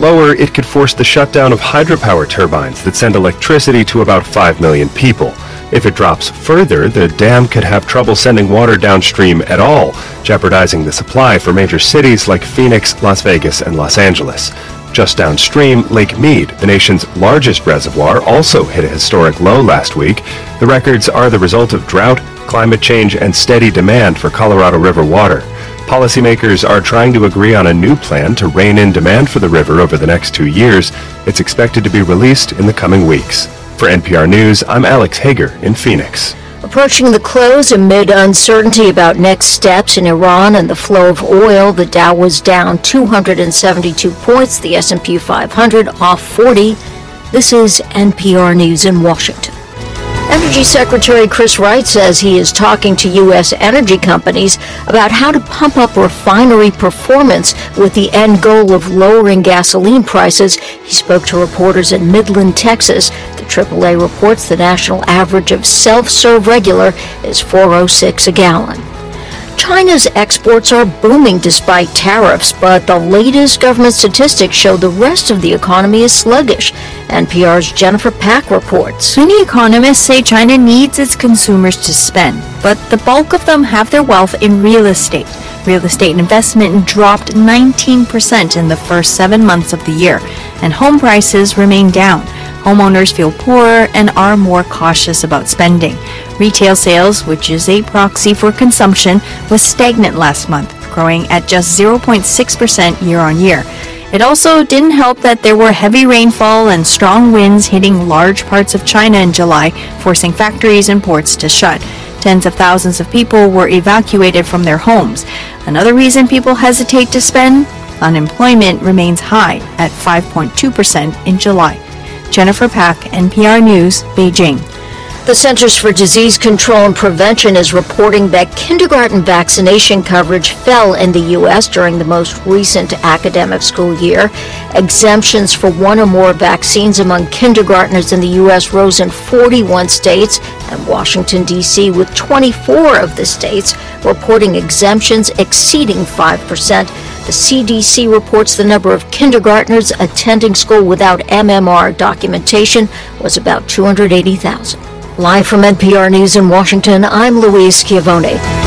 lower, it could force the shutdown of hydropower turbines that send electricity to about 5 million people. If it drops further, the dam could have trouble sending water downstream at all, jeopardizing the supply for major cities like Phoenix, Las Vegas, and Los Angeles. Just downstream, Lake Mead, the nation's largest reservoir, also hit a historic low last week. The records are the result of drought, climate change, and steady demand for Colorado River water. Policymakers are trying to agree on a new plan to rein in demand for the river over the next 2 years. It's expected to be released in the coming weeks. For NPR News, I'm Alex Hager in Phoenix. Approaching the close amid uncertainty about next steps in Iran and the flow of oil, the Dow was down 272 points, the S&P 500 off 40. This is NPR News in Washington. Energy Secretary Chris Wright says he is talking to U.S. energy companies about how to pump up refinery performance with the end goal of lowering gasoline prices. He spoke to reporters in Midland, Texas. The AAA reports the national average of self-serve regular is $4.06 a gallon. China's exports are booming despite tariffs, but the latest government statistics show the rest of the economy is sluggish. NPR's Jennifer Pack reports. Many economists say China needs its consumers to spend, but the bulk of them have their wealth in real estate. Real estate investment dropped 19% in the first 7 months of the year, and home prices remain down. Homeowners feel poorer and are more cautious about spending. Retail sales, which is a proxy for consumption, was stagnant last month, growing at just 0.6% year-on-year. It also didn't help that there were heavy rainfall and strong winds hitting large parts of China in July, forcing factories and ports to shut. Tens of thousands of people were evacuated from their homes. Another reason people hesitate to spend? Unemployment remains high at 5.2% in July. Jennifer Pack, NPR News, Beijing. The Centers for Disease Control and Prevention is reporting that kindergarten vaccination coverage fell in the U.S. during the most recent academic school year. Exemptions for one or more vaccines among kindergartners in the U.S. rose in 41 states, and Washington, D.C., with 24 of the states reporting exemptions exceeding 5%. The CDC reports the number of kindergartners attending school without MMR documentation was about 280,000. Live from NPR News in Washington, I'm Louise Schiavone.